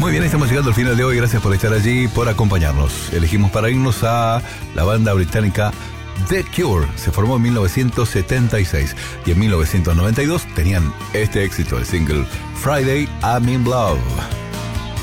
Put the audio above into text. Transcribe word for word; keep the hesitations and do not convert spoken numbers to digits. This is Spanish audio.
Muy bien, estamos llegando al final de hoy. Gracias por estar allí, por acompañarnos. Elegimos para irnos a la banda británica The Cure. Se formó en mil novecientos setenta y seis y en mil novecientos noventa y dos tenían este éxito, el single Friday I'm in Love.